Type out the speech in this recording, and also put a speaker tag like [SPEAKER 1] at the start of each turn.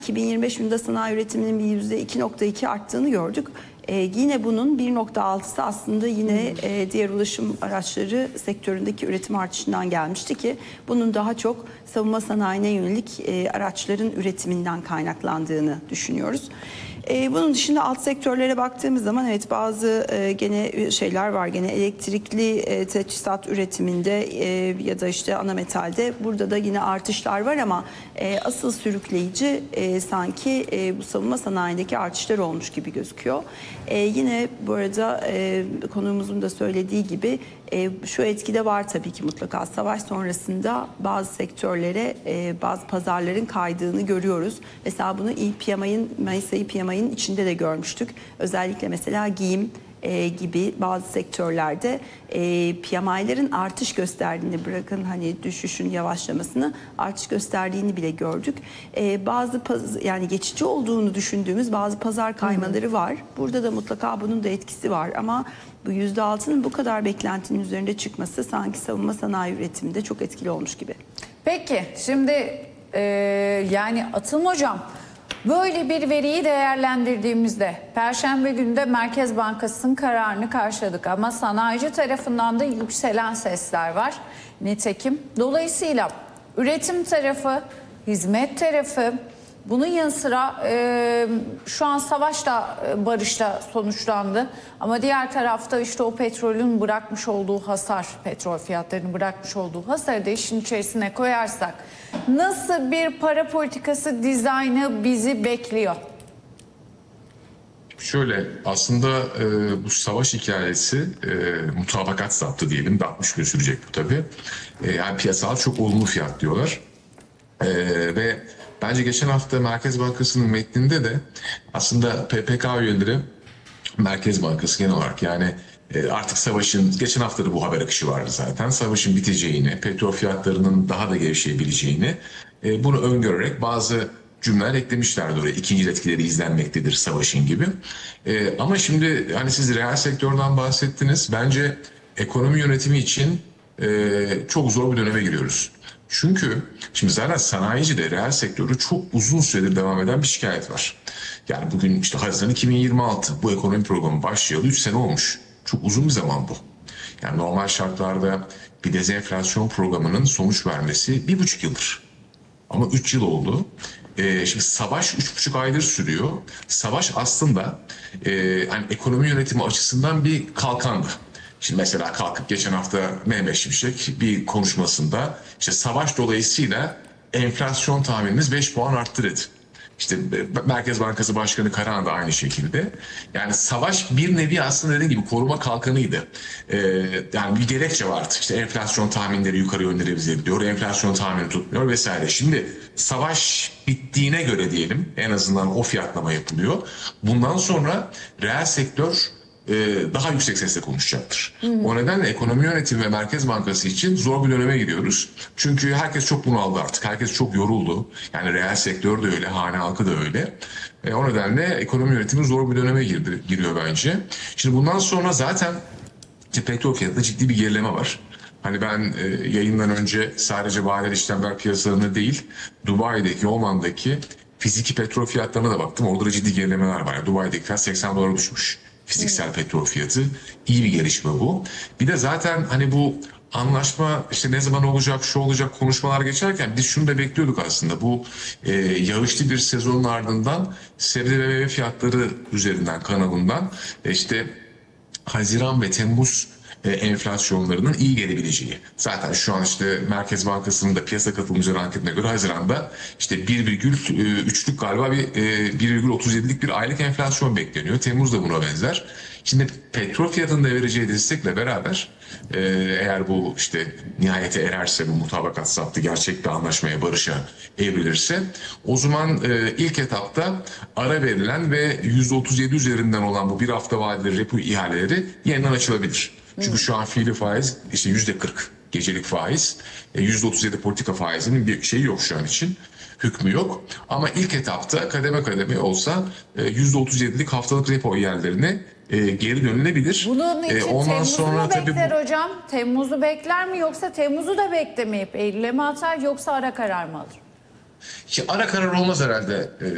[SPEAKER 1] 2025 yılında sanayi üretiminin bir %2,2 arttığını gördük. Yine bunun 1,6'sı aslında yine diğer ulaşım araçları sektöründeki üretim artışından gelmişti ki bunun daha çok savunma sanayine yönelik araçların üretiminden kaynaklandığını düşünüyoruz. Bunun dışında alt sektörlere baktığımız zaman evet bazı gene şeyler var. Gene elektrikli teçhizat üretiminde ya da işte ana metalde burada da yine artışlar var ama asıl sürükleyici sanki bu savunma sanayindeki artışlar olmuş gibi gözüküyor. Yine bu arada konuğumuzun da söylediği gibi şu etki de var tabii ki mutlaka. Savaş sonrasında bazı sektörlere, bazı pazarların kaydığını görüyoruz. Mesela bunu Mayıs ayı PMI'nin içinde de görmüştük. Özellikle mesela giyim gibi bazı sektörlerde PMI'lerin artış gösterdiğini, bırakın hani düşüşün yavaşlamasını, artış gösterdiğini bile gördük. Bazı yani geçici olduğunu düşündüğümüz bazı pazar kaymaları var. Burada da mutlaka bunun da etkisi var ama bu %6'nın bu kadar beklentinin üzerinde çıkması sanki savunma sanayi üretiminde çok etkili olmuş gibi.
[SPEAKER 2] Peki şimdi yani Atılım Hocam, böyle bir veriyi değerlendirdiğimizde Perşembe günü de Merkez Bankası'nın kararını karşıladık ama sanayici tarafından da yükselen sesler var nitekim. Dolayısıyla üretim tarafı, hizmet tarafı, bunun yanı sıra şu an savaşla, barışla sonuçlandı. Ama diğer tarafta işte o petrolün bırakmış olduğu hasar, petrol fiyatlarının bırakmış olduğu hasarı da işin içerisine koyarsak nasıl bir para politikası dizaynı bizi bekliyor?
[SPEAKER 3] Şöyle aslında bu savaş hikayesi mutabakat zaptı diyelim de 60 gün sürecek bu tabii. Yani piyasalar çok olumlu fiyat diyorlar. Ve bence geçen hafta Merkez Bankası'nın metninde de aslında PPK üyeleri Merkez Bankası genel olarak yani artık savaşın, geçen hafta da bu haber akışı vardı zaten, savaşın biteceğini, petrol fiyatlarının daha da gevşeyebileceğini bunu öngörerek bazı cümleler eklemişlerdi oraya. İkinci etkileri izlenmektedir savaşın gibi. Ama şimdi hani siz reel sektörden bahsettiniz. Bence ekonomi yönetimi için çok zor bir döneme giriyoruz. Çünkü şimdi zaten sanayici de reel sektörü çok uzun süredir devam eden bir şikayet var. Yani bugün işte Haziran 2026 bu ekonomi programı başlayalı 3 sene olmuş. Çok uzun bir zaman bu. Yani normal şartlarda bir dezenflasyon programının sonuç vermesi 1,5 yıldır. Ama 3 yıl oldu. Şimdi savaş 3,5 aydır sürüyor. Savaş aslında hani ekonomi yönetimi açısından bir kalkandı. Şimdi mesela kalkıp geçen hafta Mehmet Şimşek bir konuşmasında işte savaş dolayısıyla enflasyon tahminimiz 5 puan arttı dedi. İşte Merkez Bankası Başkanı Karahan da aynı şekilde. Yani savaş bir nevi aslında dediğim gibi koruma kalkanıydı. Yani bir gerekçe vardı. İşte enflasyon tahminleri yukarı yönde revize ediliyor. Enflasyon tahmini tutmuyor vesaire. Şimdi savaş bittiğine göre diyelim en azından o fiyatlama yapılıyor. Bundan sonra reel sektör daha yüksek sesle konuşacaktır. O nedenle ekonomi yönetimi ve Merkez Bankası için zor bir döneme giriyoruz. Çünkü herkes çok bunaldı artık. Herkes çok yoruldu. Yani reel sektör de öyle, hane halkı da öyle. O nedenle ekonomi yönetimi zor bir döneme giriyor bence. Şimdi bundan sonra zaten petrol fiyatında ciddi bir gerileme var. Hani ben yayından önce sadece vadeli işlemler piyasalarına değil, Dubai'deki, Oman'daki fiziki petrol fiyatlarına da baktım. Orada da ciddi gerilemeler var. Yani Dubai'deki fiyat 80 dolara düşmüş. Fiziksel petrol fiyatı. İyi bir gelişme bu. Bir de zaten hani bu anlaşma işte ne zaman olacak, şu olacak konuşmalar geçerken biz şunu da bekliyorduk aslında. Bu yağışlı bir sezonun ardından sebze ve meyve fiyatları üzerinden kanalından işte Haziran ve Temmuz enflasyonlarının iyi gelebileceği. Zaten şu an işte Merkez Bankası'nın da piyasa katılımcıları anketine göre Haziran'da işte 1,3'lük galiba bir 1,37'lik bir aylık enflasyon bekleniyor. Temmuz da buna benzer. Şimdi petrol fiyatının da vereceği destekle beraber eğer bu işte nihayete ererse, bu mutabakat zaptı gerçek bir anlaşmaya, barışa evrilirse o zaman ilk etapta ara verilen ve %37 üzerinden olan bu bir hafta vadeli repo ihaleleri yeniden açılabilir. Çünkü şu an fiili faiz işte %40 gecelik faiz, %37 politika faizinin bir şeyi yok şu an için. Hükmü yok. Ama ilk etapta kademe kademe olsa %37'lik haftalık repo yerlerine geri dönülebilir.
[SPEAKER 2] Bunun için
[SPEAKER 3] ondan
[SPEAKER 2] Temmuz'u
[SPEAKER 3] sonra
[SPEAKER 2] mu bekler hocam? Temmuz'u bekler mi yoksa Temmuz'u da beklemeyip Eylül'e mi atar yoksa ara karar mı alır?
[SPEAKER 3] Ara karar olmaz herhalde.